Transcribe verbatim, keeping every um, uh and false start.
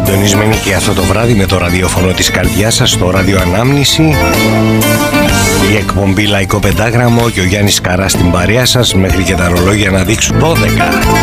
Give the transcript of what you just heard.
συντονισμένοι και αυτό το βράδυ με το ραδιόφωνο της καρδιάς σας, το ράδιο Ανάμνηση. Η εκπομπή Λαϊκό Πεντάγραμμο και ο Γιάννης Καράς στην παρέα σας μέχρι και τα ρολόγια να δείξουν δώδεκα.